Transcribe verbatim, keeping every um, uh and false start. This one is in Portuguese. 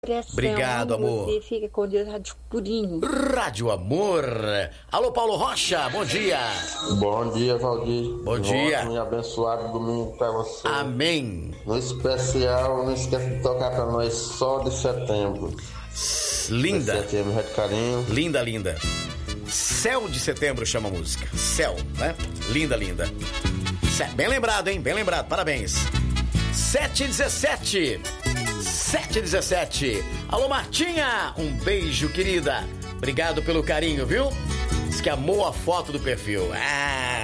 Obrigado, amor. Você fica com Deus, Rádio Purinho. Rádio Amor. Alô, Paulo Rocha, bom dia. Bom dia, Valdir. Bom dia. Um abençoado domingo pra você. Amém. No especial, não esquece de tocar pra nós Sol de Setembro. Linda. De setembro, de carinho. Linda, linda. Céu de Setembro chama a música. Céu, né? Linda, linda. Bem lembrado, hein? Bem lembrado. Parabéns. sete e dezessete. sete e dezessete. Alô, Martinha. Um beijo, querida. Obrigado pelo carinho, viu? Diz que amou a foto do perfil. Ah.